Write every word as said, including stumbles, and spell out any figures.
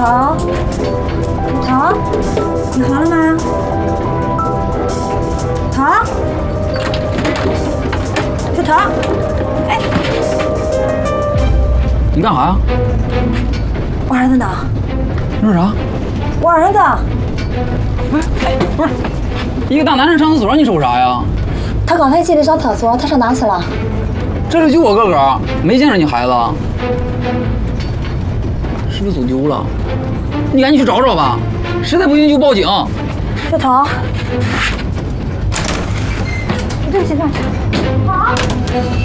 桃，桃，你好了吗？桃，小桃，哎， 你干啥呀？ 我儿子呢？ 你说啥？ 我儿子。 哎哎，不是，一个大男人上厕所，你说啥呀？ 他刚才进来上厕所，他上哪去了？ 这里就我哥哥，没见着你孩子，是不是走丢了？你赶紧去找找吧，实在不行就报警。 小桃，对不起，对不起。好。